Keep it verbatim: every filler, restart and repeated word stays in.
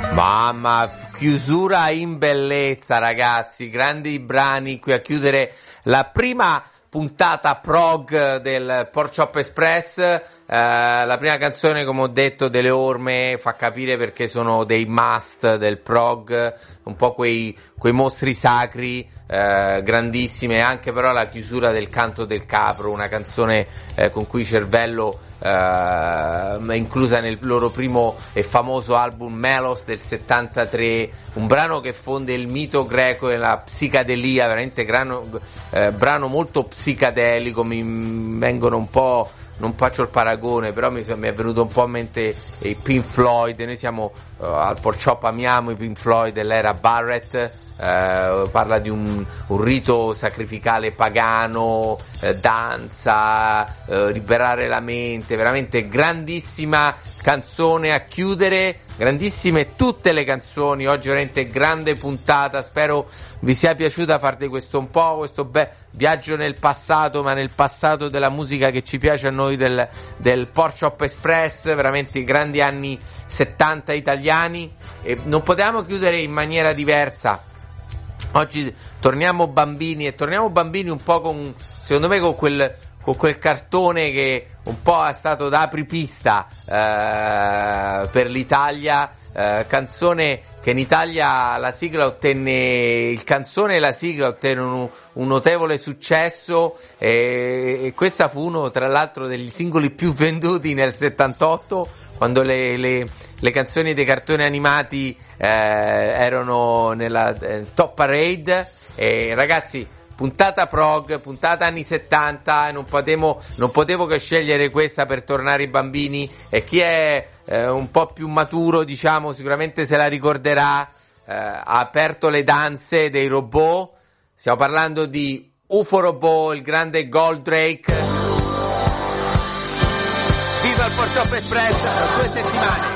Mamma, chiusura in bellezza, ragazzi, grandi brani qui a chiudere la prima puntata prog del Pork Chop Express. Eh, la prima canzone, come ho detto, delle Orme, fa capire perché sono dei must del prog, un po' quei, quei mostri sacri, eh, grandissime. Anche però la chiusura del Canto del Capro, una canzone eh, con cui Cervello Uh, inclusa nel loro primo e famoso album Melos del settantatré, un brano che fonde il mito greco e la psicadelia, veramente grano, uh, brano molto psicadelico. Mi vengono un po', non faccio il paragone, però mi, mi è venuto un po' a mente i Pink Floyd. Noi siamo uh, al Pork Chop, amiamo i Pink Floyd dell'era Barrett. Uh, parla di un, un rito sacrificale pagano, uh, danza, uh, liberare la mente, veramente grandissima canzone a chiudere, grandissime tutte le canzoni. Oggi veramente grande puntata, spero vi sia piaciuta farti questo un po' questo be- viaggio nel passato, ma nel passato della musica che ci piace a noi del, del Pork Chop Express, veramente grandi anni settanta italiani, e non potevamo chiudere in maniera diversa. Oggi torniamo bambini, e torniamo bambini un po' con, secondo me, con quel, con quel cartone che un po' è stato da apripista eh, per l'Italia, eh, canzone che in Italia la sigla ottenne, il canzone e la sigla ottennero un, un notevole successo, e, e questa fu uno tra l'altro degli singoli più venduti nel settantotto, quando le, le, le canzoni dei cartoni animati eh, erano nella eh, top parade. E ragazzi, puntata prog, puntata anni settanta, non potevo, non potevo che scegliere questa per tornare ai bambini, e chi è eh, un po' più maturo, diciamo, sicuramente se la ricorderà. Eh, ha aperto le danze dei robot. Stiamo parlando di U F O Robot, il grande Goldrake. Viva il Pork Chop Express, due settimane.